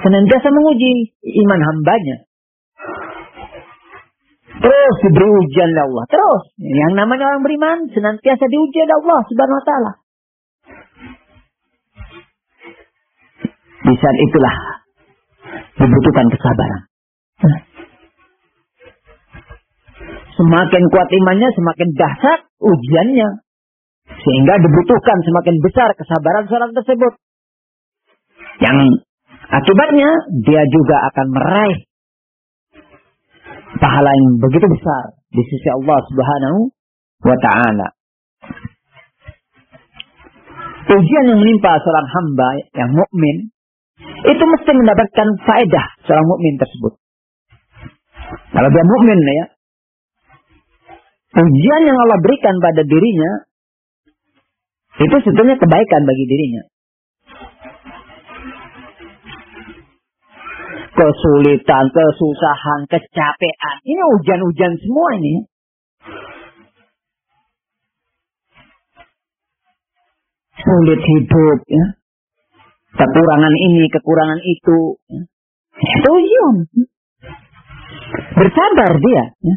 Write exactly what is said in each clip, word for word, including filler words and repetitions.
senantiasa menguji iman hambanya. Terus diberi ujian oleh Allah. Terus. Yang namanya orang beriman senantiasa diuji oleh Allah Subhanahu wa ta'ala. Di saat itulah dibutuhkan kesabaran. Semakin kuat imannya, semakin dahsyat ujiannya. Sehingga dibutuhkan semakin besar kesabaran seorang tersebut. Yang akibatnya dia juga akan meraih pahala yang begitu besar di sisi Allah Subhanahu wa ta'ala. Ujian yang menimpa seorang hamba yang mukmin itu mesti mendapatkan faedah seorang mukmin tersebut. Kalau dia mukmin ya, ujian yang Allah berikan pada dirinya itu sebetulnya kebaikan bagi dirinya. Kesulitan, kesusahan, kecapean, ini ujian-ujian semua ini. Sulit hidup, ya. Kekurangan ini, kekurangan itu, ya. Itu ujian. Bersabar dia, ya.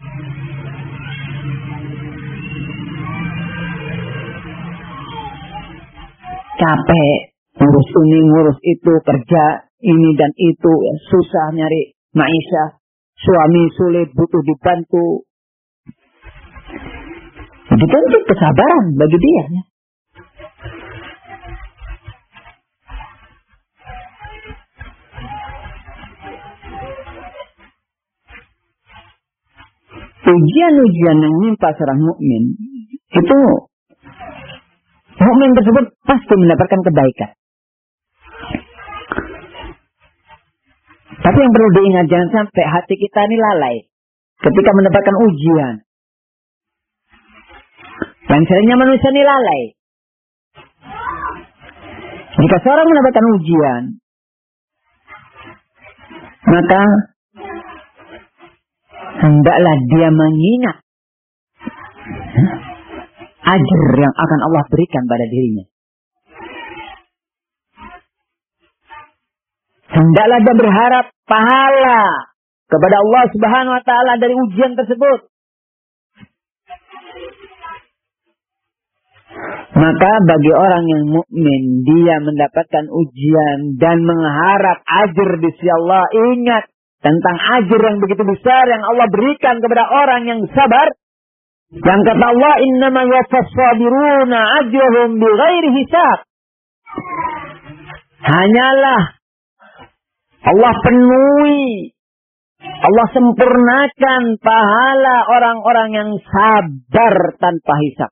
Capek, ngurus ini, ngurus itu, kerja ini dan itu, ya. Susah nyari maisha, suami sulit, butuh dibantu. Dituntut kesabaran bagi dia, ya. Ujian-ujian yang menimpa seorang mukmin itu, mukmin tersebut pasti mendapatkan kebaikan. Tapi yang perlu diingat, jangan sampai hati kita ini lalai ketika mendapatkan ujian. Dan seringnya manusia ini lalai. Jika seorang mendapatkan ujian, maka hendaklah dia mengingat ajar yang akan Allah berikan pada dirinya. Hendaklah dia berharap pahala kepada Allah Subhanahu wa ta'ala dari ujian tersebut. Maka bagi orang yang mukmin, dia mendapatkan ujian dan mengharap ajar di sisi Allah, ingat tentang ajar yang begitu besar yang Allah berikan kepada orang yang sabar. Yang kata Allah, innama yuwaffas sabiruna ajrahum bighairi hisab. Hanyalah Allah penuhi, Allah sempurnakan pahala orang-orang yang sabar tanpa hisab.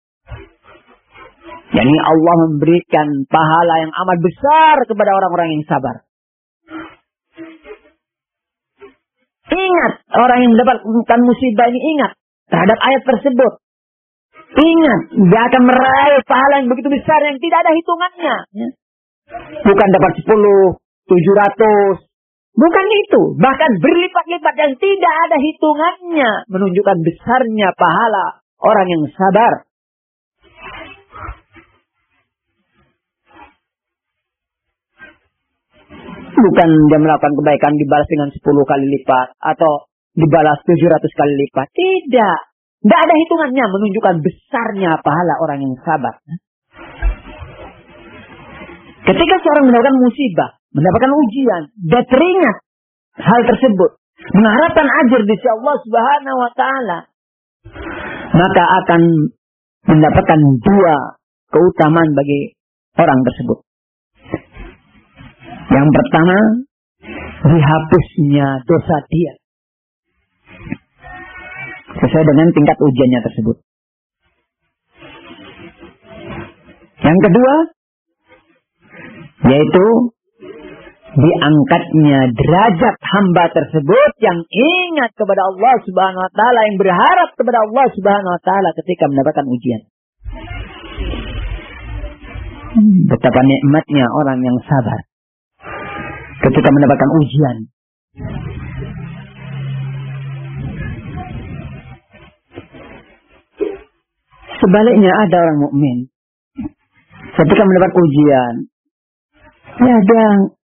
Yani Allah memberikan pahala yang amat besar kepada orang-orang yang sabar. Ingat, orang yang mendapatkan musibah ini ingat terhadap ayat tersebut. Ingat, dia akan meraih pahala yang begitu besar yang tidak ada hitungannya. Bukan dapat sepuluh, tujuh ratus. Bukan itu. Bahkan berlipat-lipat yang tidak ada hitungannya. Menunjukkan besarnya pahala orang yang sabar. Bukan dia melakukan kebaikan dibalas dengan sepuluh kali lipat. Atau dibalas tujuh ratus kali lipat. Tidak. Tidak ada hitungannya. Menunjukkan besarnya pahala orang yang sabar. Ketika seorang mendapatkan musibah, mendapatkan ujian, dia teringat hal tersebut, mengharapkan ajar di sisi Allah Subhanahu wa ta'ala, maka akan mendapatkan dua keutamaan bagi orang tersebut. Yang pertama, dihapusnya dosa dia sesuai dengan tingkat ujiannya tersebut. Yang kedua, yaitu diangkatnya derajat hamba tersebut yang ingat kepada Allah Subhanahu wa ta'ala, yang berharap kepada Allah Subhanahu wa ta'ala ketika mendapatkan ujian. Betapa nikmatnya orang yang sabar ketika mendapatkan ujian. Sebaliknya ada orang mukmin ketika mendapat ujian, ya dia